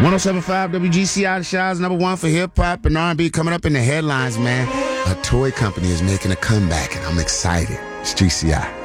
107.5 WGCI, the Shaw's #1 for hip-hop and R&B. Coming up in the headlines, man. A toy company is making a comeback, and I'm excited. It's GCI.